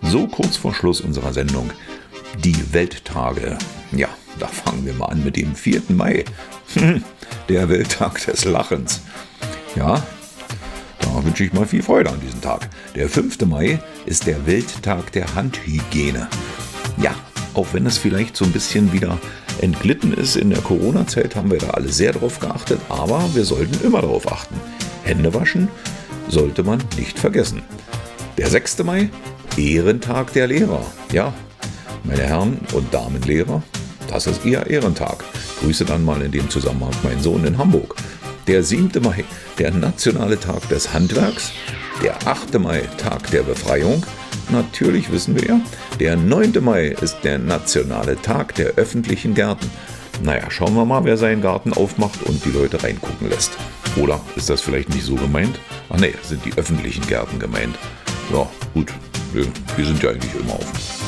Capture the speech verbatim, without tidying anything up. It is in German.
So kurz vor Schluss unserer Sendung. Die Welttage. Ja, da fangen wir mal an mit dem vierten Mai. Der Welttag des Lachens. Ja, da wünsche ich mal viel Freude an diesem Tag. Der fünfte Mai ist der Welttag der Handhygiene. Ja, auch wenn es vielleicht so ein bisschen wieder entglitten ist in der Corona-Zeit, haben wir da alle sehr drauf geachtet, aber wir sollten immer darauf achten. Hände waschen sollte man nicht vergessen. Der sechste Mai, Ehrentag der Lehrer. Ja, meine Herren und Damen Lehrer, das ist Ihr Ehrentag. Grüße dann mal in dem Zusammenhang meinen Sohn in Hamburg. Der siebte Mai, der nationale Tag des Handwerks. Der achte Mai, Tag der Befreiung. Natürlich wissen wir ja, der neunte Mai ist der nationale Tag der öffentlichen Gärten. Naja, schauen wir mal, wer seinen Garten aufmacht und die Leute reingucken lässt. Oder ist das vielleicht nicht so gemeint? Ach nee, sind die öffentlichen Gärten gemeint. Ja, gut, wir sind ja eigentlich immer offen.